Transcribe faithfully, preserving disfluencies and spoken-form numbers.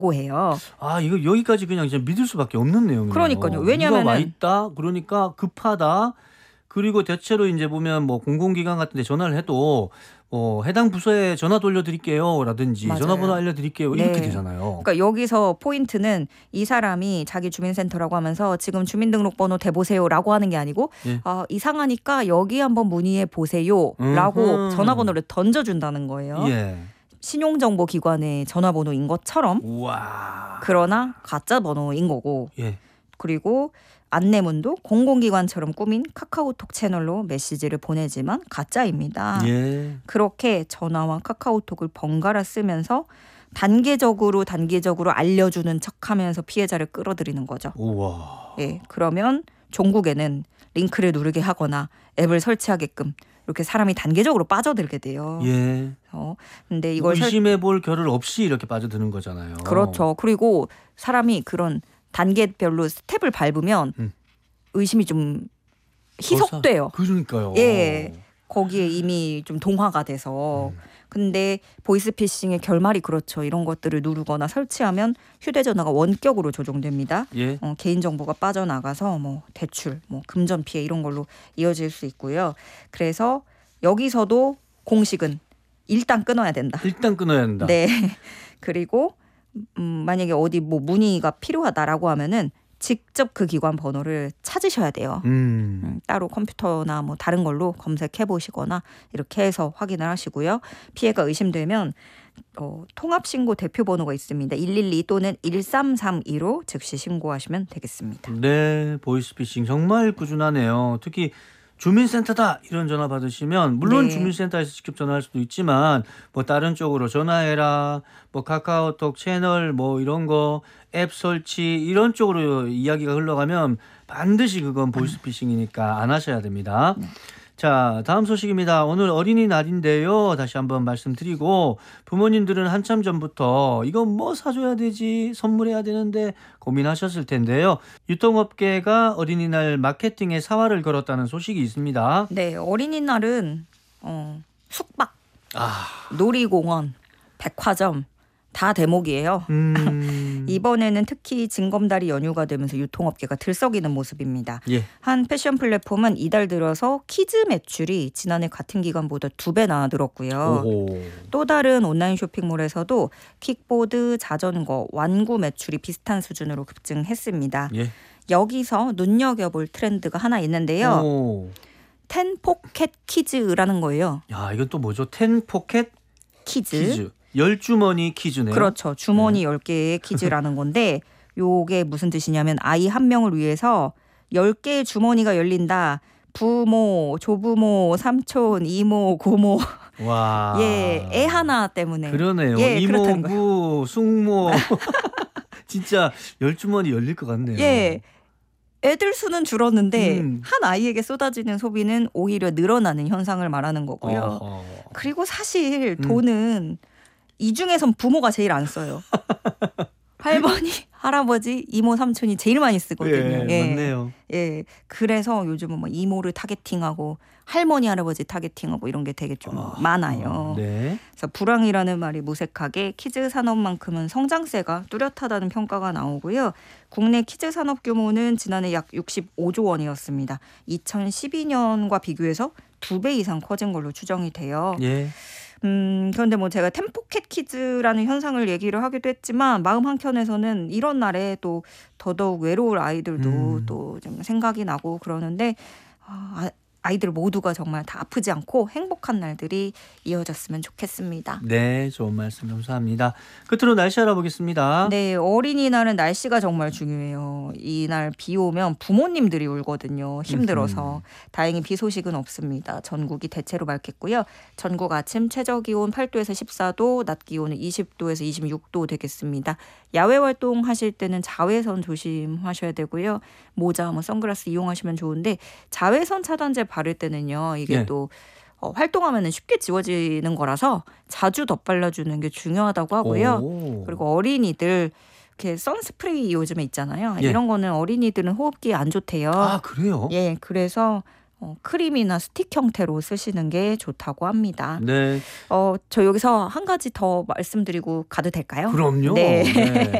해요. 아, 이거 여기까지 그냥 이제 믿을 수밖에 없는 내용이네요. 그러니까요. 왜냐면은 누가 와 있다. 그러니까 급하다. 그리고 대체로 이제 보면 뭐 공공기관 같은 데 전화를 해도 어, 해당 부서에 전화 돌려드릴게요 라든지 맞아요. 전화번호 알려드릴게요 이렇게 네. 되잖아요. 그러니까 여기서 포인트는 이 사람이 자기 주민센터라고 하면서 지금 주민등록번호 대보세요라고 하는 게 아니고 예. 아, 이상하니까 여기 한번 문의해 보세요라고 음흠. 전화번호를 던져준다는 거예요. 예. 신용정보기관의 전화번호인 것처럼. 우와. 그러나 가짜 번호인 거고. 예. 그리고 안내문도 공공기관처럼 꾸민 카카오톡 채널로 메시지를 보내지만 가짜입니다. 예. 그렇게 전화와 카카오톡을 번갈아 쓰면서 단계적으로 단계적으로 알려주는 척하면서 피해자를 끌어들이는 거죠. 우와. 예, 그러면 종국에는 링크를 누르게 하거나 앱을 설치하게끔 이렇게 사람이 단계적으로 빠져들게 돼요. 예. 어, 근데 이걸 설... 의심해 볼 겨를 없이 이렇게 빠져드는 거잖아요. 그렇죠. 그리고 사람이 그런 단계별로 스텝을 밟으면 음. 의심이 좀 희석돼요. 그러니까요. 예, 거기에 이미 좀 동화가 돼서. 음. 근데 보이스피싱의 결말이 그렇죠. 이런 것들을 누르거나 설치하면 휴대전화가 원격으로 조종됩니다. 예. 어, 개인정보가 빠져나가서 뭐 대출, 뭐 금전 피해 이런 걸로 이어질 수 있고요. 그래서 여기서도 공식은 일단 끊어야 된다. 일단 끊어야 된다. 네. 그리고 음, 만약에 어디 뭐 문의가 필요하다라고 하면은 직접 그 기관 번호를 찾으셔야 돼요. 음. 음, 따로 컴퓨터나 뭐 다른 걸로 검색해 보시거나 이렇게 해서 확인을 하시고요. 피해가 의심되면 어, 통합신고 대표번호가 있습니다. 일일이 또는 일삼삼이로 즉시 신고하시면 되겠습니다. 네, 보이스피싱 정말 꾸준하네요. 특히 주민센터다 이런 전화 받으시면 물론 네. 주민센터에서 직접 전화할 수도 있지만 뭐 다른 쪽으로 전화해라, 뭐 카카오톡 채널 뭐 이런 거 앱 설치 이런 쪽으로 이야기가 흘러가면 반드시 그건 보이스피싱이니까 안 하셔야 됩니다. 네. 자, 다음 소식입니다. 오늘 어린이날인데요. 다시 한번 말씀드리고 부모님들은 한참 전부터 이건 뭐 사줘야 되지 선물해야 되는데 고민하셨을 텐데요. 유통업계가 어린이날 마케팅에 사활을 걸었다는 소식이 있습니다. 네, 어린이날은 어, 숙박, 아, 놀이공원, 백화점 다 대목이에요. 음, 이번에는 특히 징검다리 연휴가 되면서 유통업계가 들썩이는 모습입니다. 예, 한 패션 플랫폼은 이달 들어서 키즈 매출이 지난해 같은 기간보다 두 배나 늘었고요. 오호, 또 다른 온라인 쇼핑몰에서도 킥보드, 자전거, 완구 매출이 비슷한 수준으로 급증했습니다. 예, 여기서 눈여겨볼 트렌드가 하나 있는데요. 오, 텐 포켓 키즈라는 거예요. 야, 이건 또 뭐죠? 텐 포켓 키즈. 키즈, 열 주머니 퀴즈네요. 그렇죠. 주머니 네. 열 개의 퀴즈라는 건데 요게 무슨 뜻이냐면 아이 한 명을 위해서 열 개의 주머니가 열린다. 부모, 조부모, 삼촌, 이모, 고모. 와, 예, 애 하나 때문에. 그러네요. 예, 그렇다는 거예요. 이모부, 숙모. 진짜 열 주머니 열릴 것 같네요. 예. 애들 수는 줄었는데 음. 한 아이에게 쏟아지는 소비는 오히려 늘어나는 현상을 말하는 거고요. 어허. 그리고 사실 음. 돈은 이 중에선 부모가 제일 안 써요. 할머니, 할아버지, 이모, 삼촌이 제일 많이 쓰거든요. 예, 맞네요. 예, 그래서 요즘은 뭐 이모를 타겟팅하고 할머니, 할아버지 타겟팅하고 이런 게 되게 좀 아, 많아요. 네. 그래서 불황이라는 말이 무색하게 키즈 산업만큼은 성장세가 뚜렷하다는 평가가 나오고요. 국내 키즈 산업 규모는 지난해 약 육십오조 원이었습니다. 이천십이 년과 비교해서 두 배 이상 커진 걸로 추정이 돼요. 예. 음, 그런데 뭐 제가 템포켓 키즈라는 현상을 얘기를 하기도 했지만 마음 한켠에서는 이런 날에 또 더더욱 외로울 아이들도 음. 또 좀 생각이 나고 그러는데 아, 아이들 모두가 정말 다 아프지 않고 행복한 날들이 이어졌으면 좋겠습니다. 네, 좋은 말씀 감사합니다. 끝으로 날씨 알아보겠습니다. 네, 어린이날은 날씨가 정말 중요해요. 이날 비 오면 부모님들이 울거든요. 힘들어서. 음흠. 다행히 비 소식은 없습니다. 전국이 대체로 맑겠고요. 전국 아침 최저기온 팔 도에서 십사 도, 낮 기온은 이십 도에서 이십육 도 되겠습니다. 야외 활동하실 때는 자외선 조심하셔야 되고요. 모자, 뭐 선글라스 이용하시면 좋은데 자외선 차단제 바를 때는요. 이게 예. 또 어, 활동하면 쉽게 지워지는 거라서 자주 덧발라주는 게 중요하다고 하고요. 오. 그리고 어린이들 이렇게 선스프레이 요즘에 있잖아요. 예. 이런 거는 어린이들은 호흡기에 안 좋대요. 아, 그래요? 예, 그래서 어, 크림이나 스틱 형태로 쓰시는 게 좋다고 합니다. 네. 어, 저 여기서 한 가지 더 말씀드리고 가도 될까요? 그럼요. 네. 네.